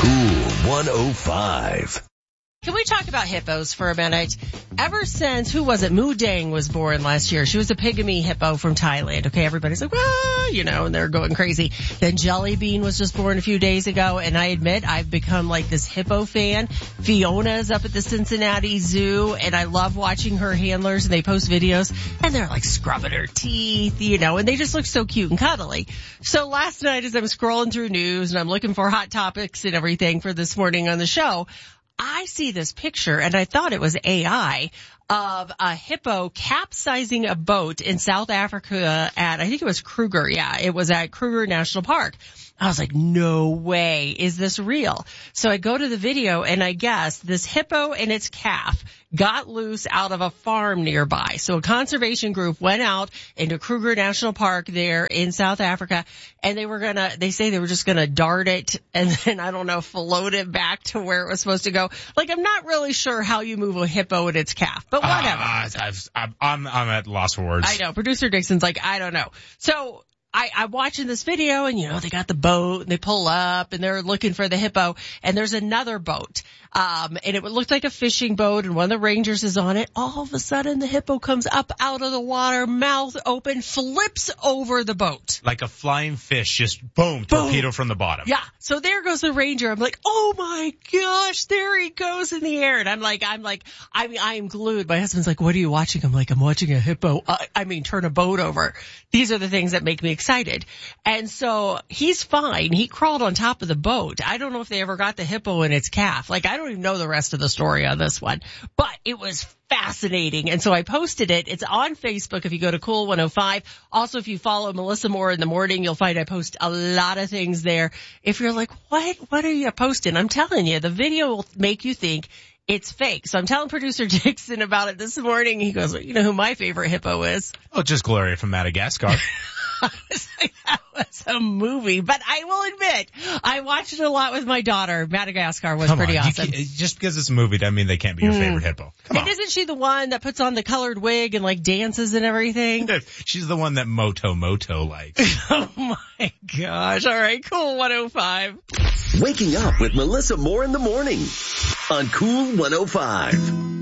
Cool 105. Can we talk about hippos for a minute? Ever since, who was it? Mu Dang was born last year. She was a pygmy hippo from Thailand. Okay, everybody's like, ah, and they're going crazy. Then Jelly Bean was just born a few days ago, and I admit I've become like this hippo fan. Fiona's up at the Cincinnati Zoo, and I love watching her handlers, and they post videos, and they're like scrubbing her teeth, and they just look so cute and cuddly. So last night as I'm scrolling through news, and I'm looking for hot topics and everything for this morning on the show, I see this picture, and I thought it was AI, of a hippo capsizing a boat in South Africa at, I think it was Kruger. Yeah, it was at Kruger National Park. I was like, no way. Is this real? So I go to the video, and I guess this hippo and its calf got loose out of a farm nearby. So a conservation group went out into Kruger National Park there in South Africa, and they say they were just gonna dart it and then, I don't know, float it back to where it was supposed to go. Like, I'm not really sure how you move a hippo and its calf, but whatever. I'm at loss for words. I know. Producer Dixon's like, I don't know. So I'm watching this video, and they got the boat, and they pull up, and they're looking for the hippo, and there's another boat. And it looked like a fishing boat, and one of the rangers is on it. All of a sudden, the hippo comes up out of the water, mouth open, flips over the boat. Like a flying fish, just boom, torpedo from the bottom. Yeah. So there goes the ranger. I'm like, oh my gosh, there he goes in the air. And I am glued. My husband's like, what are you watching? I'm like, I'm watching a hippo, turn a boat over. These are the things that make me excited. And so he's fine. He crawled on top of the boat. I don't know if they ever got the hippo and its calf. Like, I don't even know the rest of the story on this one, but it was fascinating. And so I posted it. It's on Facebook if you go to Cool 105. Also, if you follow Melissa Moore in the morning, you'll find I post a lot of things there. If you're like, what are you posting? I'm telling you, the video will make you think it's fake. So I'm telling producer Dixon about it this morning. He goes, well, you know who my favorite hippo is? Oh, just Gloria from Madagascar. That was a movie, but I will admit, I watched it a lot with my daughter. Madagascar was pretty awesome. Just because it's a movie doesn't mean they can't be your favorite hippo. Come on. Isn't she the one that puts on the colored wig and like dances and everything? She's the one that Moto likes. Oh my gosh. All right, Cool 105. Waking up with Melissa Moore in the morning on Cool 105.